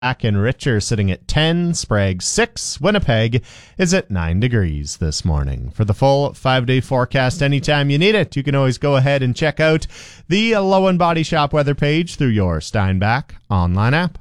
and richer, sitting at 10, Sprague 6, Winnipeg is at 9 degrees this morning. For the full 5-day forecast anytime you need it, you can always go ahead and check out the Low and Body Shop weather page through your Steinbach online app.